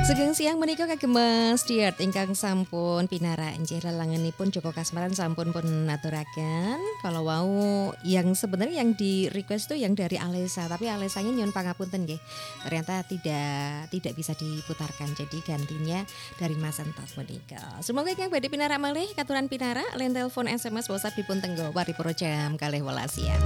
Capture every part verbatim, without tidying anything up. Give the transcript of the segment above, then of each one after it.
Sugeng siang menika kagem Mas Diat ingkang sampun pinara enjih lelangenipun Joko Kasmaran sampun pun aturaken. Kalau wau yang sebenarnya yang di request tuh yang dari Alesa, tapi Alesanya nyuwun pangapunten nggih. Ternyata tidak tidak bisa diputarkan. Jadi gantinya dari Mas Entot menika. Semoga ingkang badhe pinara malih katuran pinara len telepon S M S WhatsApp dipun tenggo paripura jam kalih welas siang.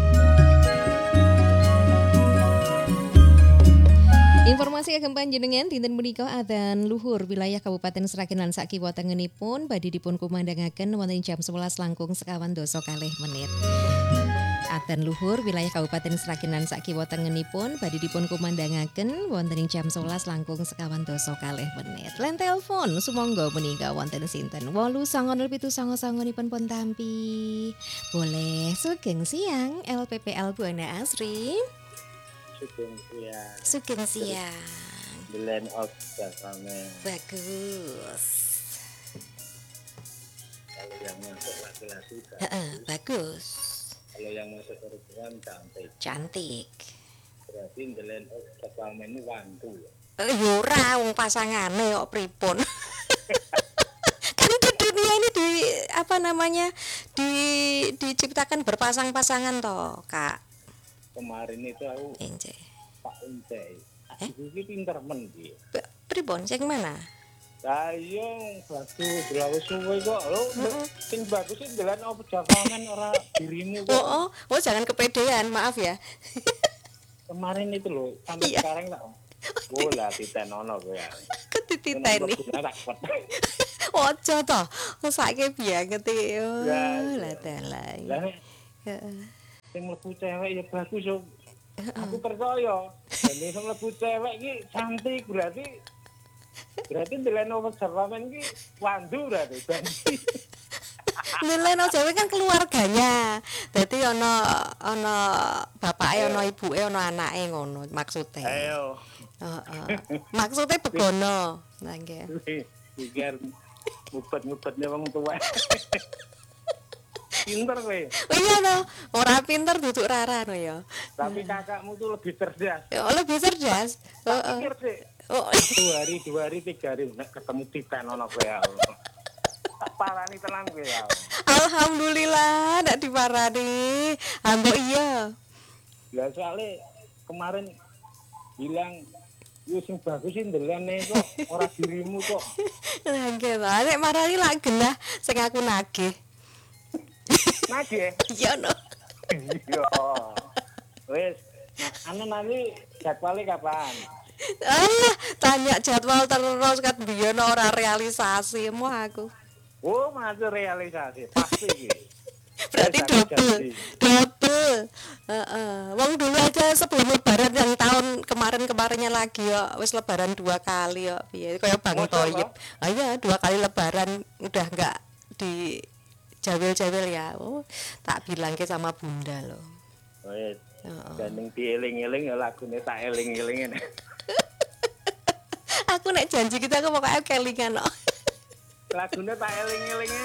Informasi kagem panjenengan dinten menika adzan luhur wilayah Kabupaten Sragen lan sakiwa tengenipun badhe dipun kumandangaken wonten jam sewelas langkung sekawan dasa kalih menit. Adzan luhur wilayah Kabupaten Sragen lan sakiwa tengenipun badhe dipun kumandangaken wonten jam sewelas langkung sekawan dasa kalih menit. Lan telepon sumangga menika wonten sinten? wolu sanga nol pitu sanga sanganipun pun tampi. Boleh sugeng siang L P P L Buana Asri. Sugeng siang. Sugeng siang. The Land of Jasmine. Bagus. Kalau yang masuk laki-laki Heeh, bagus. Kalau yang masuk perempuan cantik. Cantik. Berarti The Land of Jasmine ini wantu. Eh yo ora wong pasangane kok pripun. Kan di dunia ini di apa namanya? di diciptakan berpasang-pasangan toh, Kak. Kemarin itu aku Enje. Pak Unce. Eh? Aku ini pinter men dia. Pripun sing mana? Lah iya bagus, lalu suwe kok. Lo sing bagus sih The Land of Jasmine ora dirimu kok. Oh, oh, oh jangan kepedean, maaf ya. Kemarin itu loh, sampai Iya. sekarang tak. Oh lah titenono kowe. Ketititeni. Tak kuat. Ojo toh. Saiki banget iki. Oh, Ya, lah dalah. Lah Heeh. sing mlebu cewek ya bagus yo. Aku percaya. Dene sing mlebu cewek iki cantik berarti berarti ndelene wong Jerman iki wandu berarti. Nilai no Jawa kan keluarganya. Dadi ana ana bapake, ana ibuke, ana anake ngono maksudnya. Ayo. Heeh. Maksudnya begono. Nah nggih. Biar ngupet-ngupetnya wong tua. Pinter kowe. Oh iya no, ora pinter duduk rara no ya. Tapi kakakmu tuh lebih cerdas. Ya lebih cerdas. Tak Heeh. pikir sih. Oh. Dua hari, dua hari, tiga hari nek ketemu Titan ono kowe ya. Tak parani tenan kowe ya. Alhamdulillah ndak diparani. Ambok iya. Lah soalnya kemarin bilang yo sing bagus sih ndelane kok ora dirimu kok. Lah nggih to. Nek marani lak genah sing aku nagih. Nagih. Iya no. Iya. Wes, nah, anu nanti jadwalnya kapan? Ah, tanya jadwal terus kan biyen ora realisasi mau aku. Oh, masih realisasi pasti iki. Berarti Wes, aku double, janji. double. Heeh. Wong dulu aja sebelum lebaran yang tahun kemarin-kemarinnya lagi ya, wis lebaran dua kali ya, piye kaya Bang Masa, Toyib. Ah iya, dua kali lebaran udah enggak di jawil-jawil ya. Oh, tak bilang ke sama Bunda loh. Wes, Heeh. gandeng dieling-eling ya lagune tak eling-elingin. Aku nek janji kita aku pokoknya kelingan kok. Lagune tak eling-elingnya.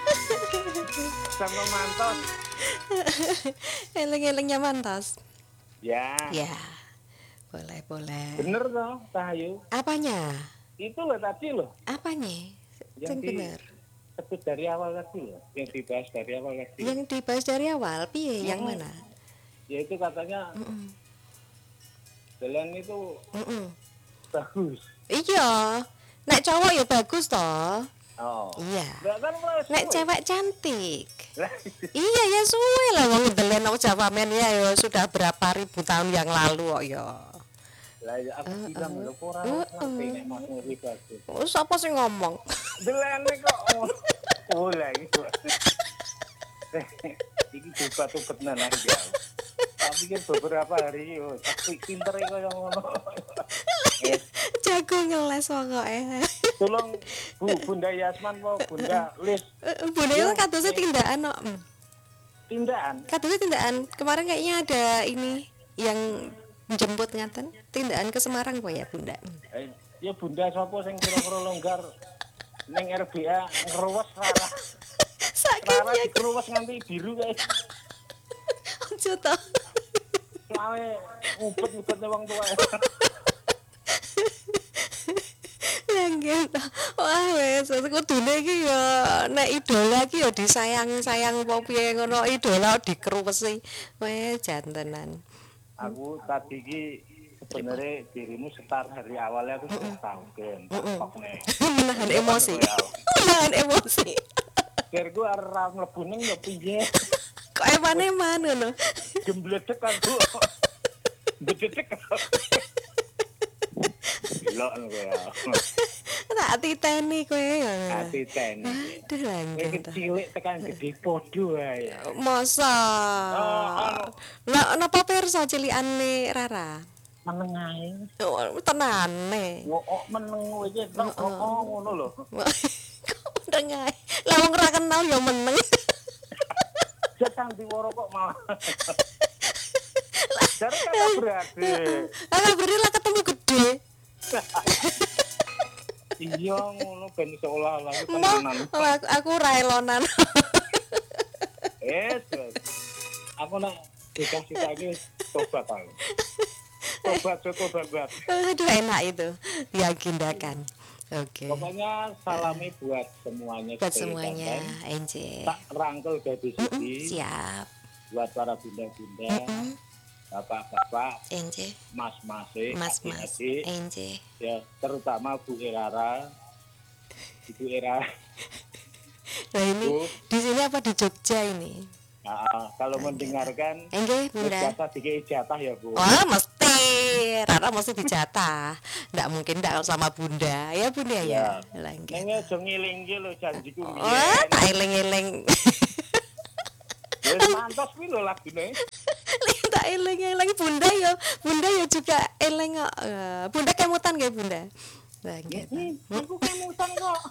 Sama mantos. Eling-elingnya mantas. Ya. Ya. Boleh, boleh. Bener toh, Tahayu. Apanya? Itu loh tadi loh. Apanya? Yang Sing di- bener. Sebut dari awal tadi loh. Yang dibahas dari awal tadi. Yang dibahas dari awal, piye yang Mm. mana? Ya itu katanya Mm-mm. jalan itu Mm-mm. bagus. Iya, nek cowok ya bagus toh. Oh. Iya. Lah kan mulai Nek suwe. cewek cantik. Lah, Iya ya suwe lah wong ndelen nang Jawa men ya ya sudah berapa ribu tahun yang lalu kok ya. lah ya aku bilang lho ora Uh-uh. ngerti nek Mas Muri bagus. Oh, sapa sing ngomong? Delane kok. Oh lah iki. Iki juga tuh benar aja. Tak pikir beberapa hari yo, tapi pinter kok yang ngono. Eh, Jago ngeles pokoke. tolong Bu Bunda Yasman mau Bunda Lis Bune itu kadosnya tindakan kok. Hmm. tindakan. Kadosnya tindakan. Kemarin kayaknya ada ini yang menjemput ngaten. Tindakan ke Semarang kok ya, Bunda. Eh, ya Bunda sapa sing kira-kira longgar ning R B A ngruwes rara. Saking Rara dikeruwes nganti biru kae. ojo to. Soale ngumpet-ngumpetne wong tuwa. gitu. Wah wes kudune iki ya nek idola iki ya disayang-sayang apa piye ngono idola dikruwesi. Wes jantenan. Aku tadi ki sebenarnya dirimu start hari awalnya aku sudah tahu kan. Kok nih. Menahan emosi. Menahan emosi. Biar gue arah mlebu ning ya piye. Kok eman-eman ngono. Gembledek aku. Gembledek. Gila gue ya. Tak titeni kowe ya. Ati ten. Aduh Kowe langgeng. cilik tekan gede podo ae. Masa. Oh, anu. Lah napa pirsa cilikane Rara? Meneng ae. Oh, tenane. Kok meneng iki tok oh ngono lho. Kok meneng ae. Lah wong ora kenal ya meneng. Jatang diworo kok malah. Jare kata berarti. Ah, berarti lah ketemu gede. Iya ngono ben iso olah-olah Mo, tenanan. aku, aku raelonan. Eh, aku nak dikasih lagi tobat aku. Tobat tobat tobat. Aduh enak itu diagendakan. Oke. Pokoknya salami buat semuanya. Buat semuanya, Enje. Tak rangkel dari sini. Siap. Buat para bunda-bunda, bapak-bapak, Enje. mas-mas, Mas-mas. adik-adik, Enje. ya terutama Bu Erara, Ibu Era. Nah ini Bu, di sini apa di Jogja ini? nah, kalau mendengarkan, Enggih, Bunda. biasa dikei jatah ya Bu. Wah, mesti. Rara mesti dijatah. Nggak mungkin nggak sama Bunda. Ya, Bunda ya. Lagi. Nengnya aja ngiling-ngiling lho janjiku Wah, biyen. tak eling-eling. Wis mantos kuwi lho lagune. Tak eling-eling Bunda ya. Bunda ya juga eling kok. Eh, Bunda kemutan nggih, Bunda? Lah gitu. Aku kemutan kok.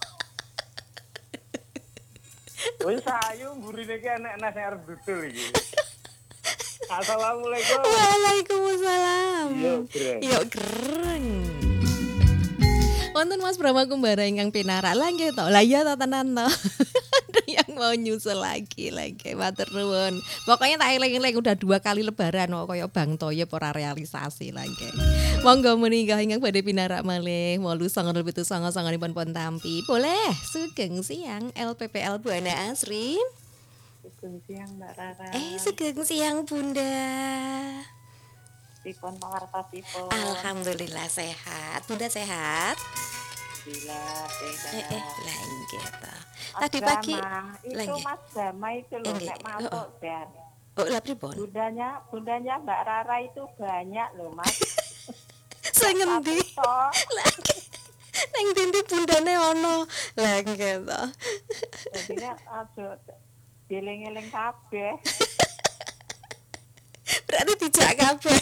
Wis ayo mburine ki enek-enek sing arep dudul iki. Assalamualaikum. Waalaikumsalam. Yo, greng. Yo, greng. Wonten Mas Brahma Kumbara ingkang pinarak lah nggih to. Lah iya to tenan to. Ada yang mau nyusul lagi lagi matur nuwun. Pokoknya tak eling-eling udah dua kali lebaran kok kaya Bang Toyib ora realisasi lagi. Monggo menika ingkang badhe pinarak malih wolu sanga pitu sanga sanganipun pun tampi. Boleh sugeng siang L P P L Buana Asri. Sugeng siang Mbak Rara. Eh sugeng siang Bunda. Tipon pawartosipun. Alhamdulillah sehat. Bunda sehat? Alhamdulillah sehat. Eh eh lah gitu. Mas Tadi pagi Dama, itu lagi. Mas Dama itu loh Enggak. nek masuk dan Oh, lah pripun? bundanya bundanya Mbak Rara itu banyak loh Mas. Sing ngendi? Toh, Lagi. Nang ndi bundane ono. Lah gitu. jadinya aduh dieling-eling kabeh. Berarti dijak kabeh.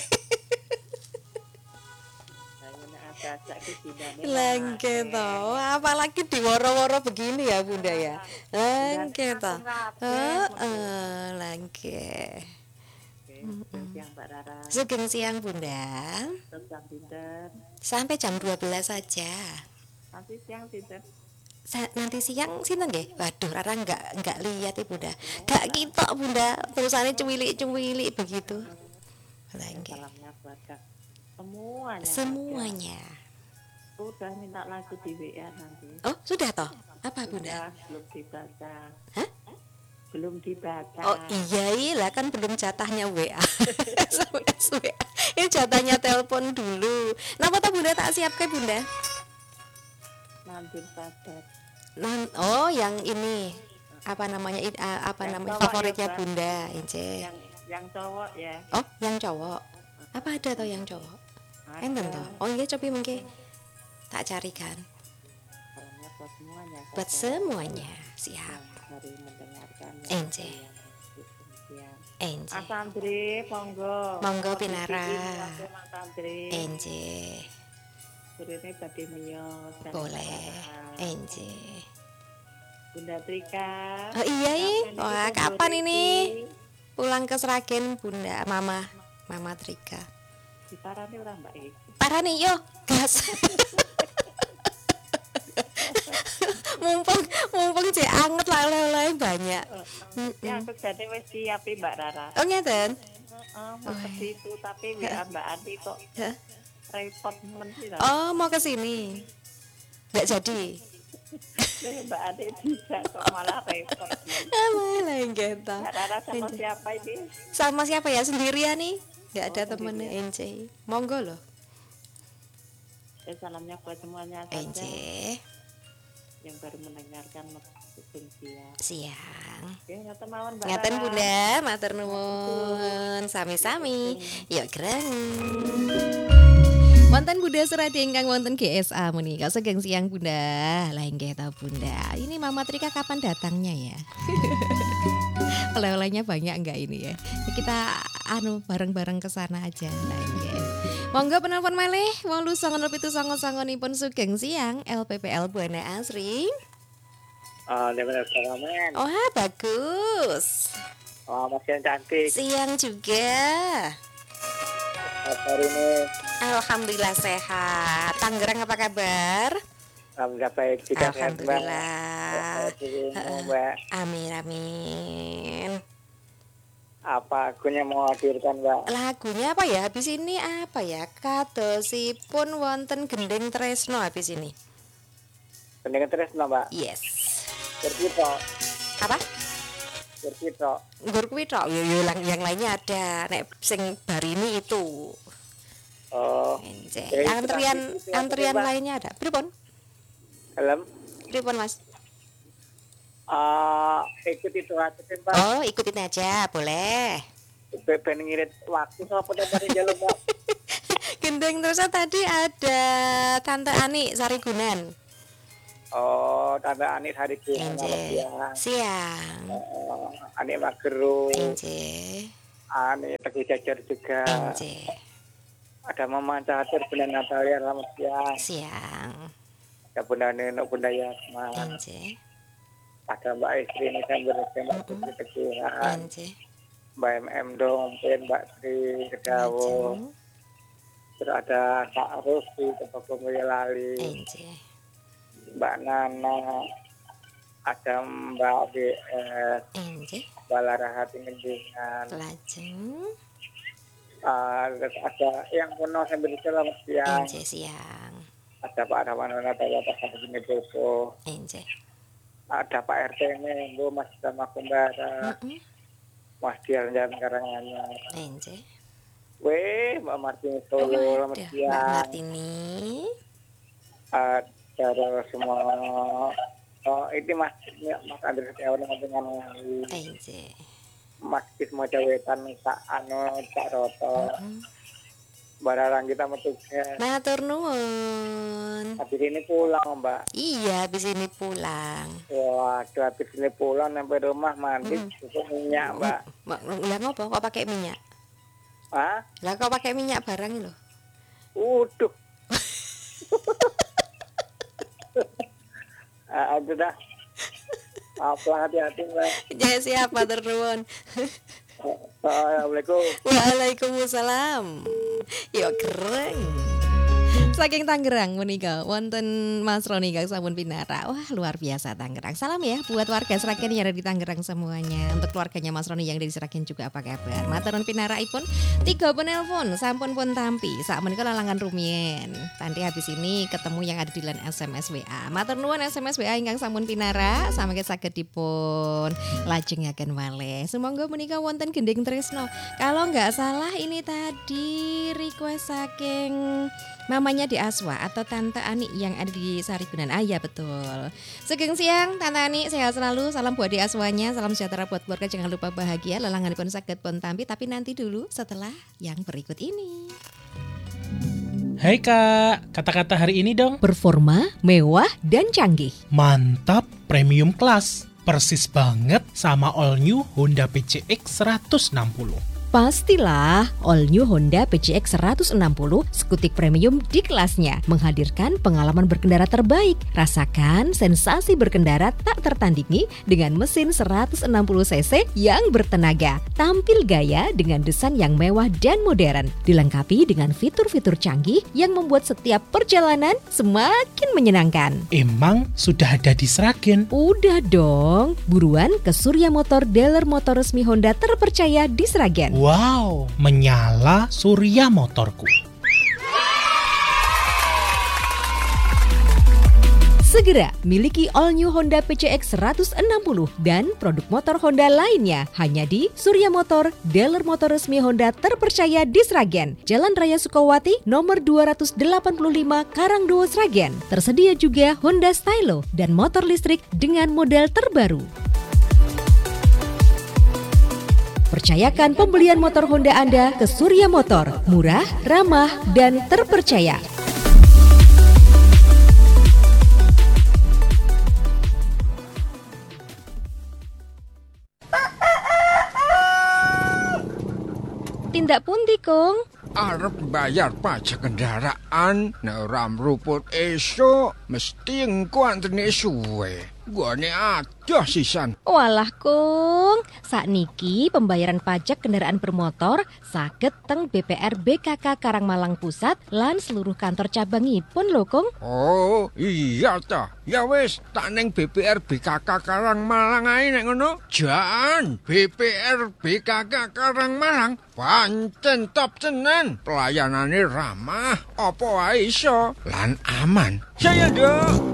Ada-ada ki bundane. Lah gitu. Apalagi di woro-woro begini ya Bunda ya. Lah gitu. Heeh, lagi. Sugeng siang Mbak Rara. Sugeng siang Bunda. Tentang dinten. Sampai jam dua belas saja. Nanti siang dinten. Sa- nanti siang sinten nggih? Waduh, Rara enggak enggak lihat ya Bunda. Enggak kita Bunda, terusannya cuwilik-cuwilik begitu. Lah nggih. Salamnya buat Kak. Semuanya. Semuanya. Udah minta lagu di W A nanti. Oh, sudah toh? Apa Bunda? Udah, belum dibaca. Hah? Belum dibaca. Oh iya iya kan belum jatahnya W A. S M S W A. Ini jatahnya telepon dulu. Napa ta Bunda tak siapke Bunda? Nanti sabar. Nan oh yang ini apa namanya i- a- apa Yang namanya cowok favoritnya ya, Mbak. Bunda Ince. Yang yang cowok ya. Oh, yang cowok. Apa ada toh yang cowok? Enten toh. Oh iya coba mungkin tak carikan. Karena buat semuanya. Buat Kakak semuanya. Siap. yang hari mendengarkan. Ence. Siang. Ence. Mas Andri, monggo. Monggo pinara. Oke, Mas Andri. Ence. Surine badhe miyos. dan Boleh. Rara. Ence. Bunda Trika. Oh iya ih. Kapan Wah, itu kapan Bu ini? Riki? Pulang ke Sragen Bunda, Mama, Mama Trika. Diparani ora Mbak E? Parah nih yo, gas. mumpung mumpung cek anget lah oleh-oleh banyak. Ya aku jadi wis siap e, Mbak Rara. Oh ngeten. Heeh, mau ke situ tapi W A Mbak Andi kok Hah? repot men sih. Oh mau ke sini. Nggak jadi. Nih, Mbak Ade bisa kok malah repot. Ah, malah nggih ta. Mbak Rara sama siapa ini? Sama siapa ya, sendirian nih? Nggak ada Oh, temennya sendirian. Ence. Monggo loh. Eh, salamnya buat semuanya saja Ence. yang baru mendengarkan Mesin Siang. Siang. Ya, ngaten mawon Mbak Ngaten Rara. Bunda, matur nuwun. Sami-sami. Yuk keren. Wonten Bunda Seradi ingkang wonten G S A menika sugeng siang Bunda. Lah nggih ta Bunda. Ini Mama Trika kapan datangnya ya? Oleh-olehnya banyak enggak ini ya? Kita anu bareng-bareng ke sana aja lah nggih. Monggo penelpon malih wolu sanga nol pitu sanga sanganipun sugeng siang L P P L Buana Asri. Ah, benar salaman. Oh, bagus. Oh, masih yang cantik. Siang juga. Kabar ini Alhamdulillah sehat. Tangerang apa kabar? alhamdulillah baik juga sehat, Mbak. Alhamdulillah. Heeh, Mbak. Amin amin. Apa lagunya mau hadirkan, Mbak? Lagunya apa ya? Habis ini apa ya? Kadosipun wonten gending tresno habis ini. Pendengar terus, Mbak. Yes. Berkito, Apa? berkito. Nggur kuwi tok. Yo yo yang, yang lainnya ada. Nek sing bar ini itu. Oh, Ence. Ya, itu Antrian nanti itu antrian Mbak. lainnya ada. Pripun? dalam Pripun Mas? uh, ikut itu aja, Mbak. Oh, ikutin aja, boleh. Ben ngirit waktu sama pendengar jalur, Mbak. Gendeng terus tadi ada Tante Ani Sarigunan. Oh, Tante Ani hari ini Ence. ya. Siang. Oh, Ani Mageru, Ence. Ani Teguh Jajar juga. Ence. Ada Mama Catur, Bunda Natalia, selamat siang. Siang. Ada Bunda Neno, Bunda Yasma. Ence. Ada Mbak Istri ini kan bersama Putri Teguhan. Ence. Mbak M M Dompet, Mbak Sri Kedawo. Terus ada Kak Rufi, Tepuk Lali. Ence. Mbak Nana. Ada Mbak B S. Ence. Mbak Lara Hati Ngendingan. Lajeng. Uh, ada yang kuno sambil selamat siang. Ence siang. Ada Pak Rawanona Taya Pak Sabini Boso. Ence. Ada Pak R T ini, Bu Mas sama Kumbara. Mm-mm. Mas Dian Jalan Karanganyar. Ence. Weh, Mbak Martini Solo, selamat Mbak siang. Martini. Ada semua. Oh, ini Mas Mas Andri Setiawan dengan Ence. Mas Kismo Jawetan, Kak Ano, Kak Roto. Barang kita metugas. Matur nuwun. Habis ini pulang, Mbak. Iya, habis ini pulang. Waduh, habis ini pulang sampai rumah mandi, Mm. cukup minyak, Mbak. Mbak, lah ngopo kok pakai minyak? Hah? Lah kok pakai minyak barang lho? Uduh. Ah, aduh dah. Apalah hati-hati, Mbak. Ya siap, matur nuwun. Assalamualaikum. Waalaikumsalam. Yo keren. Saking Tangerang menika wonten Mas Roni kang sampun pinara. Wah, luar biasa Tangerang. Salam ya buat warga Sragen yang ada di Tangerang semuanya. Untuk keluarganya Mas Roni yang ada di Sragen juga apa kabar? Matur nuwun pinaraipun. Tiga penelpon sampun pun tampi. Sak menika lalangan rumien. Nanti habis ini ketemu yang ada di line S M S W A. Matur nuwun S M S W A ingkang sampun pinara samangke saged dipun lajengaken malih. Sumangga menika wonten gending tresno. Kalau nggak salah ini tadi request saking mamanya di Aswa atau Tante Ani yang ada di Sarigunan. Ah ya betul. Sugeng siang Tante Ani, sehat selalu. Salam buat di Aswanya, salam sejahtera buat keluarga. Jangan lupa bahagia. Lelanganipun saged pun tampi, tapi nanti dulu setelah yang berikut ini. Hai Kak, kata-kata hari ini dong. Performa, mewah dan canggih. Mantap, premium class. Persis banget sama all new Honda P C X seratus enam puluh. Pastilah, all new Honda P C X seratus enam puluh skutik premium di kelasnya, menghadirkan pengalaman berkendara terbaik. Rasakan sensasi berkendara tak tertandingi dengan mesin seratus enam puluh cc yang bertenaga. Tampil gaya dengan desain yang mewah dan modern, dilengkapi dengan fitur-fitur canggih yang membuat setiap perjalanan semakin menyenangkan. Emang sudah ada di Sragen? Udah dong, buruan ke Surya Motor, dealer motor resmi Honda terpercaya di Sragen. Wow, menyala Surya Motorku. Segera miliki all new Honda P C X seratus enam puluh dan produk motor Honda lainnya hanya di Surya Motor, dealer motor resmi Honda terpercaya di Sragen, Jalan Raya Sukawati, nomor dua ratus delapan puluh lima Karangdowo, Sragen. Tersedia juga Honda Stylo dan motor listrik dengan model terbaru. Percayakan pembelian motor Honda Anda ke Surya Motor, murah, ramah, dan terpercaya. Tindak pundi, Kong? Arep bayar pajak kendaraan, nek ora mruput esuk mesti engko antene suwe. Gone adoh sisan. Walah, Kong, sakniki pembayaran pajak kendaraan bermotor saged teng B P R B K K Karangmalang Pusat lan seluruh kantor cabangipun lho, Kong. Oh, iya ta. Ya wis, tak ning B P R B K K Karangmalang ae nek ngono. Jan, B P R B K K Karangmalang pancen top tenan. Pelayanane ramah, apa wae iso lan aman. Saya dong.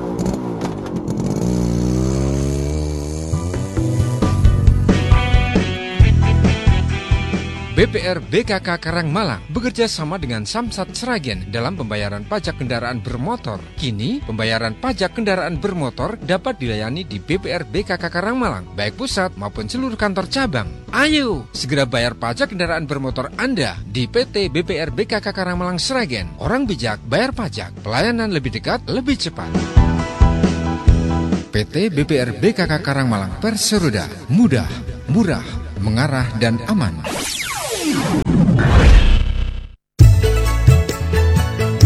B P R B K K Karangmalang bekerja sama dengan Samsat Sragen dalam pembayaran pajak kendaraan bermotor. Kini, pembayaran pajak kendaraan bermotor dapat dilayani di B P R B K K Karangmalang, baik pusat maupun seluruh kantor cabang. Ayo, segera bayar pajak kendaraan bermotor Anda di P T B P R B K K Karangmalang Sragen. Orang bijak bayar pajak, pelayanan lebih dekat, lebih cepat. P T B P R B K K Karangmalang Perseroda, mudah, murah, mengarah dan aman.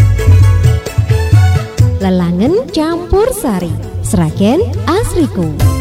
Lelangen campur sari, Sragen asriku.